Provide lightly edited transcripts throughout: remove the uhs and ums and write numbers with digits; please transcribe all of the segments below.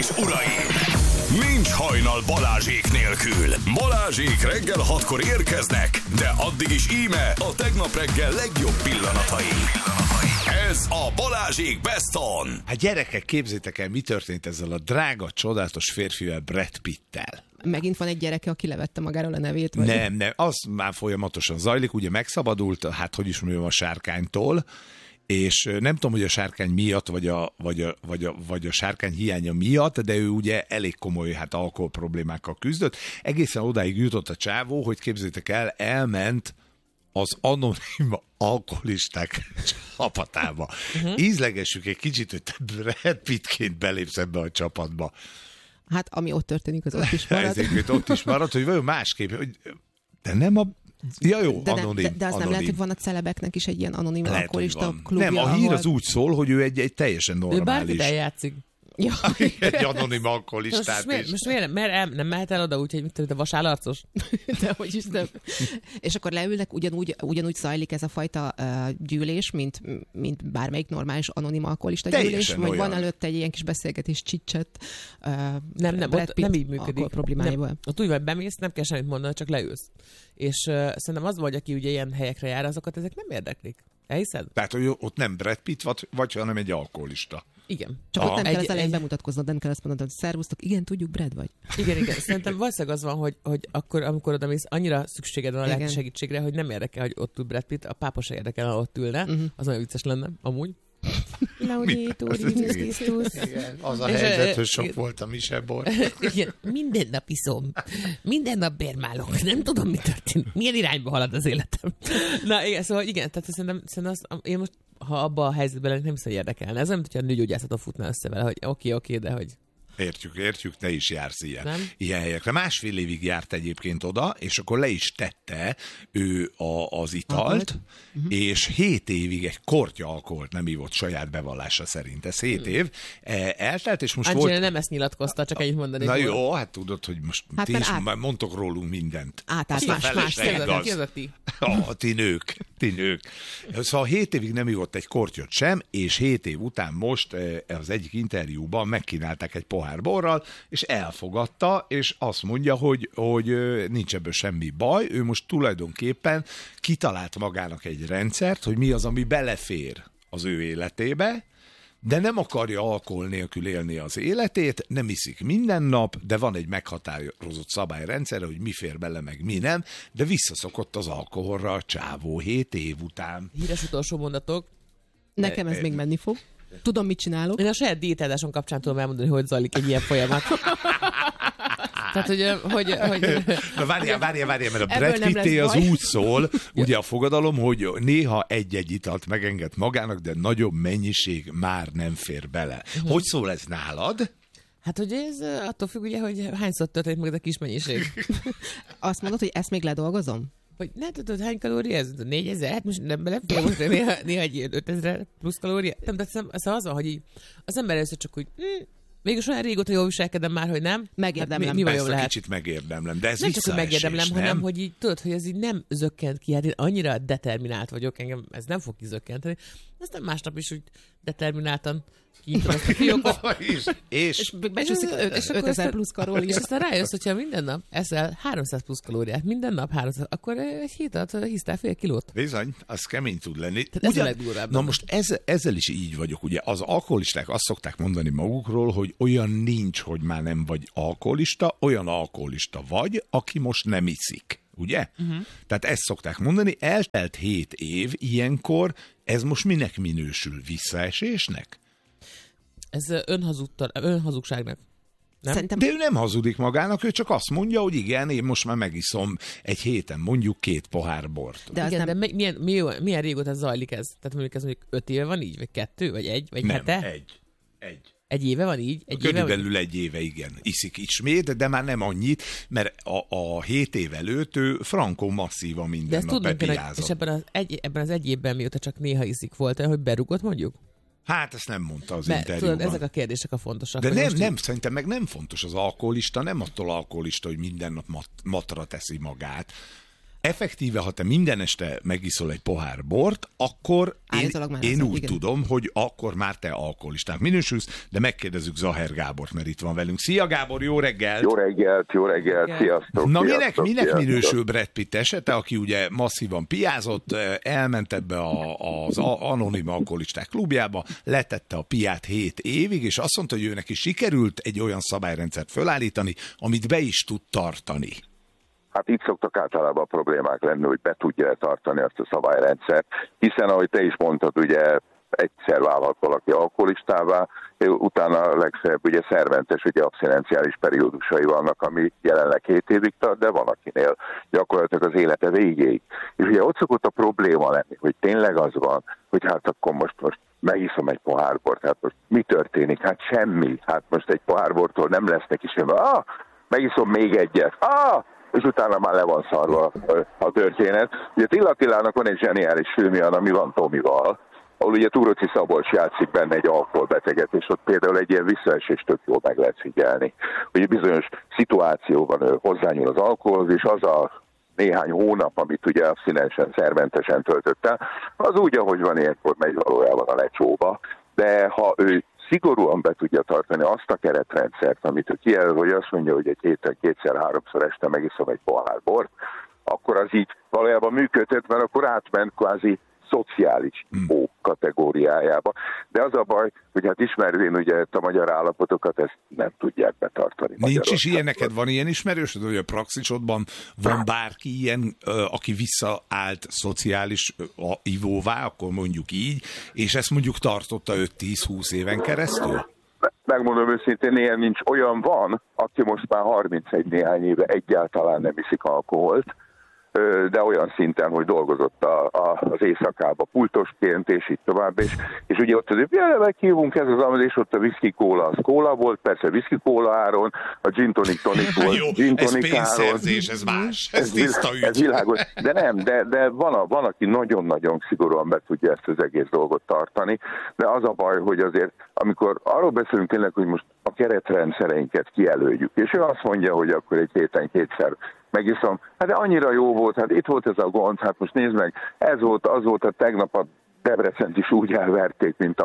és uraim! Nincs hajnal Balázsék nélkül. Balázsék reggel 6-kor érkeznek, de addig is íme a tegnap reggel legjobb pillanatai. Ez a Balázsék Best On. Hát gyerekek, képzétek el, mi történt ezzel a drága, csodálatos férfivel, Brad Pittel. Megint van egy gyereke, aki levette magáról a nevét? Vagy? Nem, az már folyamatosan zajlik, ugye megszabadult, hát hogy is mondjam, a sárkánytól, és nem tudom, hogy a sárkány miatt, vagy a sárkány hiánya miatt, de ő ugye elég komoly alkohol problémákkal küzdött. Egészen odáig jutott a csávó, hogy képzeljétek el, elment az anonim alkoholisták csapatába. Ízlegessük egy kicsit, hogy te Brad Pittként belépsz ebbe a csapatba. Hát, ami ott történik, az ott is marad. Ezért ott is marad, hogy vajon másképp, hogy de nem a... Ja jó, anonim. De az nem lehet, hogy van a celebeknek is egy ilyen anonim alkoholista klubja. Nem, a hír az úgy szól, hogy ő egy teljesen normális. Ő bármit eljátszik. Ja. Egy anonim alkoholistát is. Most miért? Mert nem mehet el oda úgy, hogy mit te vasállarcos? De hogy is nem. És akkor leülnek, ugyanúgy zajlik ez a fajta gyűlés, mint bármelyik normális anonim alkoholista gyűlés, vagy van előtte egy ilyen kis beszélgetés, chit-chat. Nem így működik. Problémáival. Ott úgy vagy bemész, nem kell semmit mondani, csak leülsz. És szerintem az vagy, aki ugye ilyen helyekre jár, azokat ezek nem érdeklik. Elhiszed? Tehát, hogy ott nem Brad Pitt vagy, hanem egy alkoholista. Igen. Csak ott nem kell az elején bemutatkoznod, nem kell azt mondanod, hogy szervusztok, igen, tudjuk, Brad vagy. Igen. Szerintem valószínűleg az van, hogy akkor, amikor oda mész, annyira szükséged van a lelki segítségre, hogy nem érdekel, hogy ott ül Brad Pitt, a pápa se érdekel, ha ott ülne. Az olyan vicces lenne, amúgy. Az a helyzet, hogy sok volt a misebor. Igen, minden nap iszom, minden nap bérmálok, nem tudom, mi történik, milyen irányba halad az életem. Na igen, szóval igen, tehát szerintem én most, ha abban a helyzetben lennék, nem hiszem, hogy érdekelne. Ez nem, hogyha a nőgyógyászaton futnál össze vele, hogy oké, de hogy... Értjük, te is jársz ilyen helyekre. Másfél évig járt egyébként oda, és akkor le is tette ő az italt, és 7 évig egy kortya alkoholt nem ívott saját bevallása szerint. Ez 7 év eltelt, és most Angelina volt... nem ezt nyilatkozta, csak ennyit mondani. Na jó, hát tudod, hogy most ti is mondtok rólunk mindent. Más Ti nők. Szóval 7 évig nem ívott egy kortyot sem, és 7 év után most az egyik interjúban megkínálták egy pohár borral, és elfogadta, és azt mondja, hogy nincs ebből semmi baj, ő most tulajdonképpen kitalált magának egy rendszert, hogy mi az, ami belefér az ő életébe, de nem akarja alkohol nélkül élni az életét, nem iszik minden nap, de van egy meghatározott szabályrendszer, hogy mi fér bele, meg mi nem, de visszaszokott az alkoholra a csávó 7 év után. Híres utolsó mondatok. Nekem ez még menni fog. Tudom, mit csinálok. Én a saját diétázásom kapcsán tudom elmondani, hogy zajlik egy ilyen folyamat. Tehát, hogy... Na várjál, mert a Brad Pitté az úgy szól, ugye a fogadalom, hogy néha egy-egy italt megenged magának, de nagyobb mennyiség már nem fér bele. Hogy szól ez nálad? Hát, hogy ez attól függ, ugye, hogy hányszor történik meg a kis mennyiség. Azt mondod, hogy ezt még ledolgozom? Hogy ne tudod, hány kalória ez? 4000? Hát most nem belefér, most néha egy 5000 plusz kalória. Nem, de szóval az van, hogy így, az ember először csak úgy, mégis olyan régóta jól viselkedem már, hogy nem. Megérdemlem. Hát, mi persze, lehet? Kicsit megérdemlem, de ez nem csak, hogy megérdemlem, nem? hanem, hogy így tudod, hogy ez így nem zökkent ki. Hát én annyira determinált vagyok, engem ez nem fog kizökkenteni. Aztán másnap is úgy determináltan kinyitom ezt a fiókot. És becsúszik 5000 plusz kalória. És aztán rájössz, hogyha minden nap eszel 300 plusz kalóriát, minden nap 300, akkor egy hét alatt hisztál fél kilót. Bizony, az kemény tud lenni. Ez a legdurvább. Na most ezzel is így vagyok. Ugye az alkoholisták azt szokták mondani magukról, hogy olyan nincs, hogy már nem vagy alkoholista, olyan alkoholista vagy, aki most nem iszik. Ugye? Tehát ezt szokták mondani, eltelt 7 év, ilyenkor ez most minek minősül? Visszaesésnek? Ez önhazugságnak. Nem? Szerintem... De ő nem hazudik magának, ő csak azt mondja, hogy igen, én most már megiszom egy héten mondjuk 2 pohár bort. De, igen, nem... de milyen régóta zajlik ez? Tehát mondjuk ez mondjuk 5 éve van így, vagy 2, vagy 1, vagy nem, hete? Egy. Egy éve van így? Körülbelül egy éve, igen. Iszik ismét, de már nem annyit, mert a 7 év előtt ő frankó masszívan minden nap bepiázott. És ebben az egy évben, mióta csak néha iszik, volt olyan, hogy berugott mondjuk? Hát ezt nem mondta az interjúban. Tudod, ezek a kérdések a fontosak. De nem, szerintem meg nem fontos az alkoholista, nem attól alkoholista, hogy minden nap matra teszi magát. effektíve, ha te minden este megiszol egy pohár bort, akkor én úgy tudom, hogy akkor már te alkoholistának minősülsz, de megkérdezzük Zaher Gábort, mert itt van velünk. Szia Gábor, jó reggelt! Jó reggelt, sziasztok! Na minek minősül Brad Pitt esete, aki ugye masszívan piázott, elment ebbe az anonim alkoholisták klubjába, letette a piát 7 évig, és azt mondta, hogy őnek is sikerült egy olyan szabályrendszert fölállítani, amit be is tud tartani. Hát itt szoktak általában a problémák lenni, hogy be tudja tartani azt a szabályrendszert, hiszen ahogy te is mondtad, ugye egyszer válhat valaki alkoholistává, utána legfeljebb ugye szerventes, ugye abszinenciális periódusai vannak, ami jelenleg 7 évig tart, de van akinél gyakorlatilag az élete végéig. És ugye ott szokott a probléma lenni, hogy tényleg az van, hogy hát akkor most megiszom egy pohár bort, hát most mi történik? Hát semmi. Hát most egy pohár bortól nem lesz neki semmi. Megiszom még egyet. És utána már le van szarva a történet. Ugye Attilának van egy zseniális filmje, ami van Tomival, ahol ugye Túróczi Szabolcs játszik benne egy alkoholbeteget, és ott például egy ilyen visszaesést tök jól meg lehet figyelni. Ugye bizonyos szituációban ő hozzányúl az alkoholhoz, és az a néhány hónap, amit ugye abszinensen, szerventesen töltött el, az úgy, ahogy van, ilyenkor megy valójában a lecsóba. De ha ő szigorúan be tudja tartani azt a keretrendszert, amit ő kijelöl, hogy azt mondja, hogy egy héten 2-3-szor este megiszom egy pohár bort, akkor az így valójában működhet, mert akkor átment kvázi szociális kategóriájába. De az a baj, hogy hát ismervén ugye a magyar állapotokat, ezt nem tudják betartani. Nincs is ilyen, neked van ilyen ismerősöd, hogy a praxisodban van bárki ilyen, aki visszaállt szociális ivóvá, akkor mondjuk így, és ezt mondjuk tartotta 5-10-20 éven keresztül? Megmondom őszintén, ilyen nincs. Olyan van, aki most már 31 néhány éve egyáltalán nem iszik alkoholt, de olyan szinten, hogy dolgozott az éjszakába pultosként, és így tovább, és ugye ott azért meghívunk ez az és ott a whisky kóla, az kóla volt, persze whisky kóla áron, a gin tonic volt gin tonic áron. Ez pénzszerzés, ez más, ez tiszta ügy. Ez világos, de nem, de van, aki nagyon-nagyon szigorúan be tudja ezt az egész dolgot tartani, de az a baj, hogy azért, amikor arról beszélünk tényleg, hogy most a keretrendszereinket kijelöljük, és ő azt mondja, hogy akkor egy héten 2-szer megiszom. Hát de annyira jó volt, hát itt volt ez a gond, hát most nézd meg, az volt a tegnap a Debrecent is úgy elverték, mint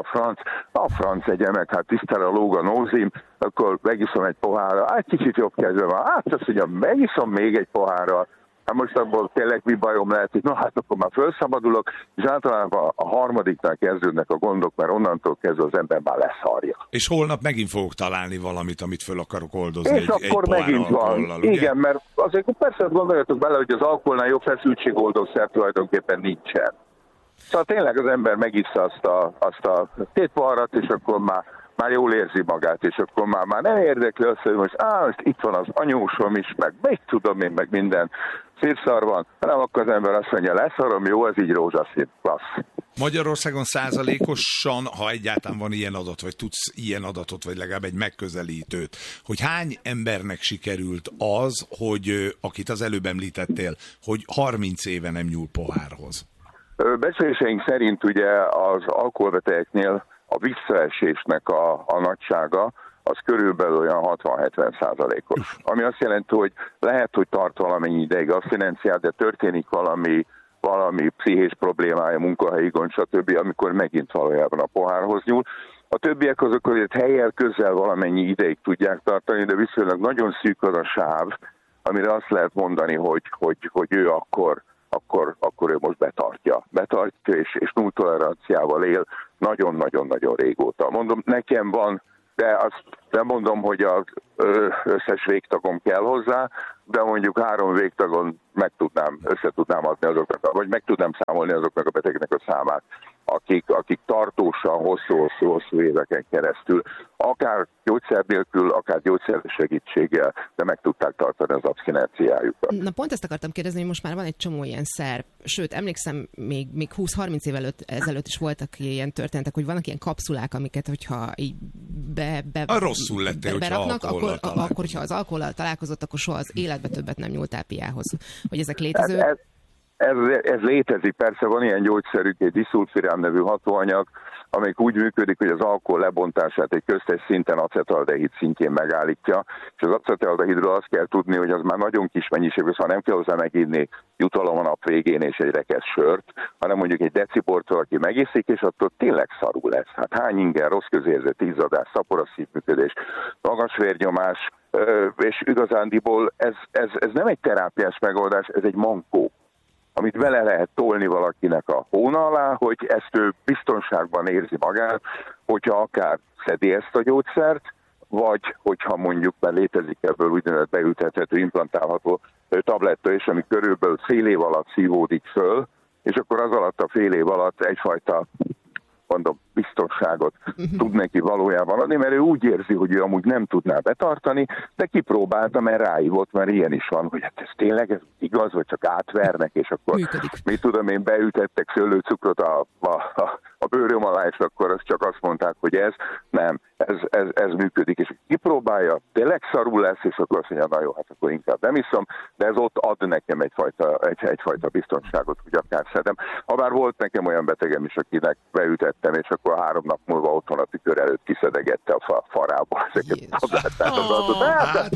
a franc egye meg, hát tisztára lóg a nózim, akkor megiszom egy pohárral, hát kicsit jobb kezdve van, hát azt mondja, megiszom még egy pohárral, hát most abból tényleg mi bajom lehet, hogy hát akkor már felszabadulok, és általában a harmadiknál kezdődnek a gondok, mert onnantól kezdve az ember már leszarja. És holnap megint fogok találni valamit, amit föl akarok oldozni. És akkor megint van. Igen, mert azért persze gondoljatok bele, hogy az alkoholnál jobb feszültségoldószer tulajdonképpen nincsen. Szóval tényleg az ember megissza azt a 2 poharat, és akkor már jól érzi magát, és akkor már nem érdekli azt, hogy most itt van az anyósom is, meg még tudom én, meg minden szétszar van, hanem akkor az ember azt mondja, leszarom, jó, ez így rózsaszín, klassz. Magyarországon százalékosan, ha egyáltalán van ilyen adat, vagy tudsz ilyen adatot, vagy legalább egy megközelítőt, hogy hány embernek sikerült az, hogy akit az előbb említettél, hogy 30 éve nem nyúl pohárhoz? Becsléseink szerint ugye az alkoholbetegeknél a visszaesésnek a nagysága az körülbelül olyan 60-70%-os. Ami azt jelenti, hogy lehet, hogy tart valamennyi ideig abszinenciát, de történik valami pszichés problémája, munkahelyi gond, stb., amikor megint valójában a pohárhoz nyúl. A többiek azok azért hellyel közel valamennyi ideig tudják tartani, de viszonylag nagyon szűk az a sáv, amire azt lehet mondani, hogy ő akkor ő most betartja és null toleranciával él nagyon-nagyon-nagyon régóta. Mondom, nekem van, de azt nem mondom, hogy az összes végtagom kell hozzá, de mondjuk 3 végtagon össze tudnám adni azoknak, vagy meg tudnám számolni azoknak a betegeknek a számát, akik tartósan hosszú éveken keresztül, akár gyógyszer nélkül, akár gyógyszer segítséggel, de meg tudták tartani az abszinenciájukat. Na pont ezt akartam kérdezni, hogy most már van egy csomó ilyen szer, sőt, emlékszem, még 20-30 év ezelőtt is voltak ilyen történetek, hogy vannak ilyen kapszulák, amiket, hogyha így rosszul lettél, beraknak, akkor hogyha az alkohollal találkozott, akkor soha az életbe többet nem nyúltál piához. Hogy ezek létező? Ez létezik, persze van ilyen gyógyszerük, egy diszulfirám nevű hatóanyag, amelyik úgy működik, hogy az alkohol lebontását egy köztes szinten acetaldehid szintjén megállítja, és az acetaldehidről azt kell tudni, hogy az már nagyon kis mennyiség, szóval nem kell hozzá meginni jutalom a nap végén és egy rekesz sört, hanem mondjuk egy deciportól, aki megiszik, és attól tényleg szarul lesz. Hát hány inger, rossz közérzet, izzadás, szaporos szívműködés, magas vérnyomás, és igazándiból ez nem egy terápiás megoldás, ez egy mankó, amit bele lehet tolni valakinek a hóna alá, hogy ezt ő biztonságban érzi magát, hogyha akár szedi ezt a gyógyszert, vagy hogyha mondjuk már létezik ebből úgynevezett beültethető, implantálható tabletta is, ami körülbelül fél év alatt szívódik föl, és akkor az alatt a fél év alatt egyfajta, mondom, biztonságot tud neki valójában adni, mert ő úgy érzi, hogy ő amúgy nem tudná betartani, de kipróbálta, mert ráívott, mert ilyen is van, hogy hát ez tényleg ez igaz, vagy csak átvernek, és akkor mit tudom én, beütettek szőlőcukrot a bőröm alá, és akkor azt csak azt mondták, hogy ez nem, ez működik, és kipróbálja, tényleg szarul lesz, és akkor azt mondja, na jó, hát akkor inkább nem iszom, de ez ott ad nekem egyfajta biztonságot, hogy akár szedem. Habár volt nekem olyan betegem is, akinek beütettem, és akkor 3 nap múlva otthon a tükör előtt kiszedegette a farába ezeket a tablettát.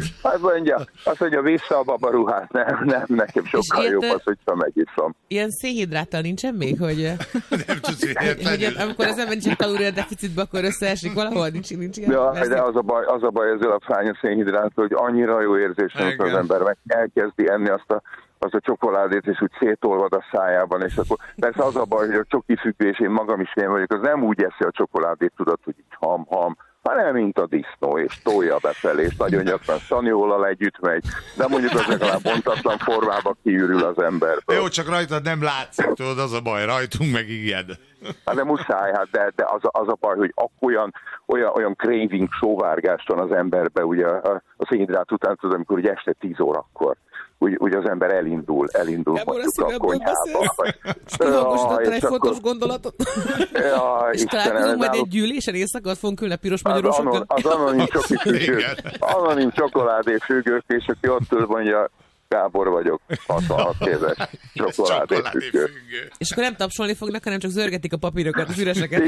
Azt mondja, vissza a babaruhát, nem, nekem sokkal jobb az, hogyha megiszom. Ilyen szénhidráttal nincsen még, hogy... Nem tudsz, hogy amikor az ember nincs kalóriadeficitbe, akkor összeesik valahol, nincs ilyen. Ja, de az a baj ezzel a fánya szénhidrát, hogy annyira jó érzés, amikor az ember meg elkezdi enni azt a csokoládét, és úgy szétolvad a szájában, és akkor persze az a baj, hogy a csoki függés, én magam is ilyen vagyok, az nem úgy eszi a csokoládét, tudod, hogy így ham, hanem mint a disznó, és tolja befelé, és nagyon gyakran szanjóolal együtt megy, de mondjuk az legalább bontatlan formába kiürül az emberből. Jó, csak rajtad nem látszik, tudod, az a baj, rajtunk meg igen. Hát de muszáj, de az a baj, hogy olyan craving, sóvárgást van az emberbe, ugye a szénhidrát után, tudod, amikor ugye este 10 órakor. Úgy az ember elindul mondjuk a konyhába. Kidolgosítottál egy fontos gondolatot. És találkozunk majd egy gyűlésen, éjszakot fogunk külni a piros magyarosokat. Az anonim csokoládéfüggők, és aki ott ül, mondja, Gábor vagyok, 66 éves csokoládéfüggő. És akkor nem tapsolni fognak, hanem csak zörgetik a papírokat, az üreseket.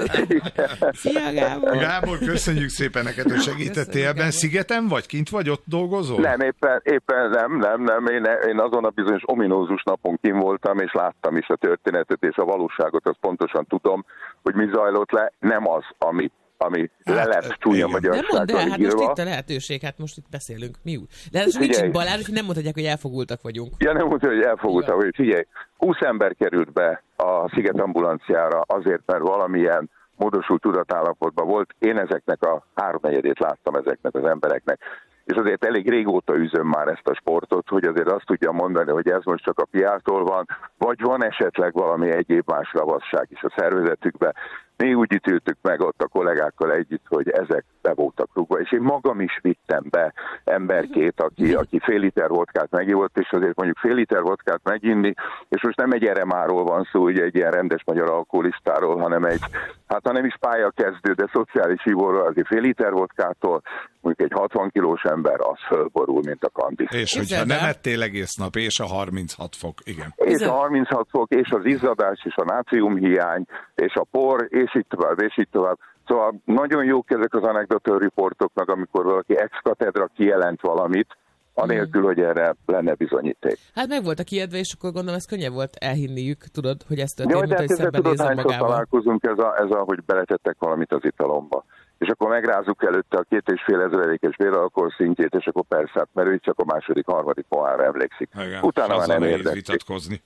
Szia, Gábor! Gábor, köszönjük szépen neked, hogy segítettél ebben. Szigeten vagy? Kint vagy? Ott dolgozol? Nem, éppen nem. Én azon a bizonyos ominózus napon kint voltam, és láttam is a történetet, és a valóságot, azt pontosan tudom, hogy mi zajlott le. Nem az, ami le lett csúnya magyarsággal írva. Hát most itt a lehetőség, hát most itt beszélünk. Mi úgy? De ez nincs itt Balázs, hogy nem mondhatják, hogy elfogultak vagyunk. Ja, nem mondhatják, hogy elfogultak vagyunk. Figyelj, 20 ember került be a Sziget ambulanciára azért, mert valamilyen módosult tudatállapotban volt. Én ezeknek a 3/4-ét láttam ezeknek az embereknek. És azért elég régóta üzöm már ezt a sportot, hogy azért azt tudja mondani, hogy ez most csak a PR-tól van, vagy van esetleg valami egyéb más ravasság is a szervezetükben. Mi úgy ítéltük meg ott a kollégákkal együtt, hogy ezek be voltak rúgva, és én magam is vittem be emberkét, aki fél liter vodkát megivott, és azért mondjuk fél liter vodkát meginni, és most nem egy eremáról van szó, ugye egy ilyen rendes magyar alkoholistáról, hanem ha nem is pályakezdő, de szociális ivóról, azért fél liter vodkától, mondjuk egy 60 kilós ember, az fölborul, mint a kandis. És hogyha nem ettél egész nap, és a 36 fok, igen. És a 36 fok, és az izzadás, és a nátriumhiány, és a por, és így tovább. Szóval nagyon jók ezek az anekdotal riportoknak, amikor valaki ex-katedra kijelent valamit, anélkül, hogy erre lenne bizonyíték. Hát meg volt a kijedve, és akkor gondolom, ez könnyebb volt elhinniük, tudod, hogy ez történt, de hogy szemben nézzen magával. Találkozunk ez a, hogy beletettek valamit az italomba. És akkor megrázzuk előtte a 2500 véralkohol szintjét, és akkor persze, mert ő csak a második, harmadik pohárra emlékszik. Igen, utána már nem érdekli. vitatkozni.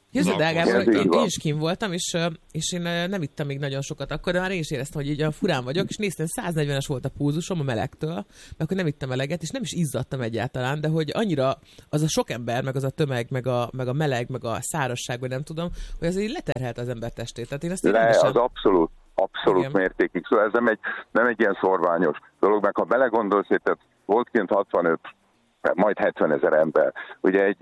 Én is kim voltam, és én nem ittam még nagyon sokat akkor, de már én is éreztem, hogy így a furán vagyok, és néztem, 140-es volt a pulzusom a melegtől, mert akkor nem ittam eleget, és nem is izzadtam egyáltalán, de hogy annyira az a sok ember, meg az a tömeg, meg a meleg, meg a szárazság, vagy nem tudom, hogy az így leterhelt az ember testét. Tehát én ezt az abszolút mértékig. Szóval ez nem egy ilyen szorványos dolog, meg ha belegondolsz, tehát volt kint 65, majd 70 000 ember. Ugye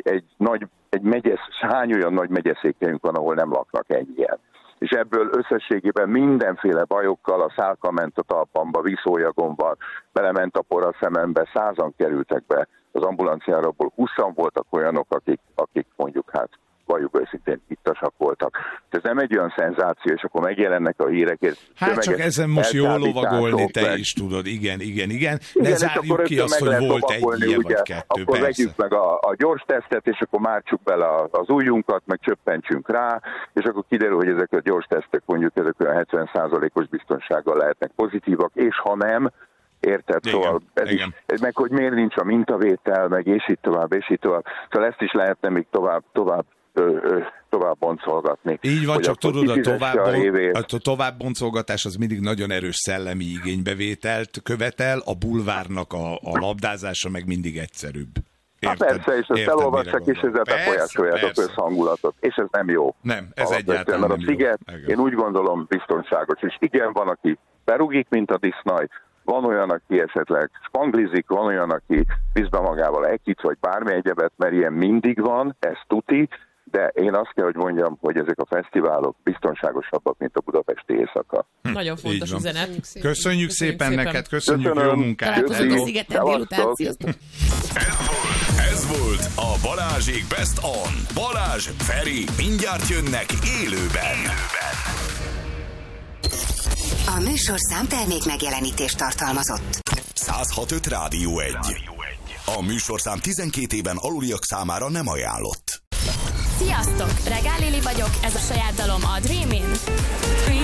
hány olyan nagy megyeszékhelyünk van, ahol nem laknak ennyien. És ebből összességében mindenféle bajokkal, a szálka ment a talpamba, vízólyagomban, belement a por a szemembe, 100-an kerültek be az ambulanciára, abból 20-an voltak olyanok, akik mondjuk valljuk őszintén, ittasak voltak. Ez nem egy olyan szenzáció, és akkor megjelennek a hírek. Hát csak ezen most jól lovagolni, te is tudod, igen. Ne zárjuk ki azt, hogy volt egy ilyen vagy kettő, akkor persze. vegyük meg a gyors tesztet, és akkor mártsuk bele az ujjunkat, meg csöppentsünk rá, és akkor kiderül, hogy ezek a gyors tesztek mondjuk ezek olyan 70%-os biztonsággal lehetnek pozitívak, és ha nem, érted? Igen, szóval ez meg hogy miért nincs a mintavétel, meg és így tovább. Szóval ezt is lehetne még tovább boncolgatni. Így van, csak tudod, a tovább boncolgatás az mindig nagyon erős szellemi igénybevételt követel, a bulvárnak a labdázása meg mindig egyszerűbb. Érted? Persze, és ezt elolvassák, és ezzel befolyásolják a közhangulatot. És ez nem jó. Nem, ez egyáltalán nem jó. Mert a sziget, én úgy gondolom, biztonságos. És igen, van, aki berugik, mint a disznaj, van olyan, aki esetleg spanglizik, van olyan, aki visz be magával ekit, vagy bármi egyebet, mert ilyen mindig van, ez tuti, de én azt kell, hogy mondjam, hogy ezek a fesztiválok biztonságosabbak, mint a budapesti éjszaka. Nagyon fontos üzenet. Köszönjük szépen neked, köszönjük jó munkát. Találkozunk a szigeten délután, sziasztok! Ez volt a Balázsék Best On. Balázs, Feri, mindjárt jönnek élőben. A műsorszám termék megjelenítést tartalmazott. 106.5 Rádió 1. A műsorszám 12 éven aluliak számára nem ajánlott. Sziasztok! Regál Lili vagyok, ez a saját dalom a Dreamin'.